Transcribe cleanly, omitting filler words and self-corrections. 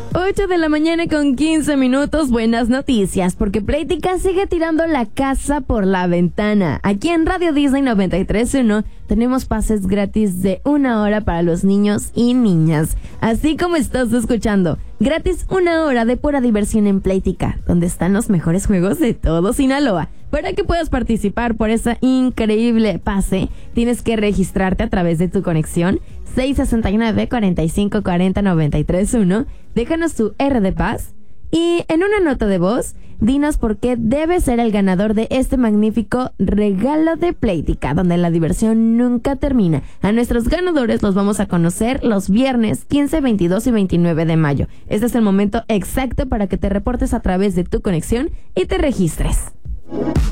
8:15 a.m. Buenas noticias, porque Playtika sigue tirando la casa por la ventana. Aquí en Radio Disney 93.1 tenemos pases gratis de 1 hora para los niños y niñas. Así como estás escuchando, gratis 1 hora de pura diversión en Playtika, donde están los mejores juegos de todo Sinaloa. Para que puedas participar por ese increíble pase, tienes que registrarte a través de tu conexión 669-4540-931. Déjanos tu RD Pass y en una nota de voz, dinos por qué debes ser el ganador de este magnífico regalo de Playtika, donde la diversión nunca termina. A nuestros ganadores los vamos a conocer los viernes 15, 22 y 29 de mayo. Este es el momento exacto para que te reportes a través de tu conexión y te registres.